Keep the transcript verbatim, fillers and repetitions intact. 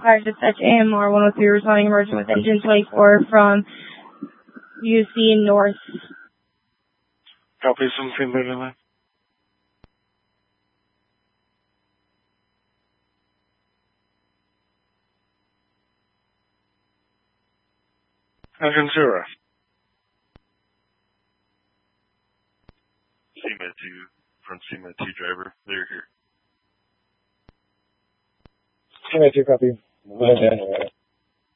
Fire Dispatch A M R one oh three responding emergent with engine twenty-four from U C North. Copy, seventeen thirty-nine. Engine zero. C M A two, from C M A two driver, they're here. C M A two, copy.